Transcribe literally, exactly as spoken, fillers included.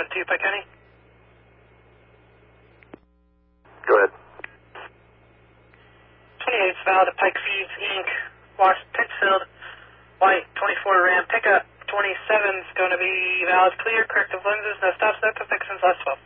to Pike County. Go ahead. twenty-eight is valid to Pike Feeds, Incorporated. Wash Pittsfield, white, twenty-four Ram pickup. twenty-seven is going to be valid clear, corrective lenses, no stops, no convictions, last twelve.